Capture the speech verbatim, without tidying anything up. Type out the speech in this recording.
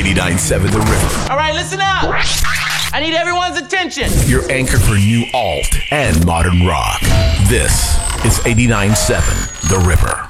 eighty-nine point seven The River. All right, listen up. I need everyone's attention. Your anchor for new alt and modern rock. This is eighty-nine point seven The River.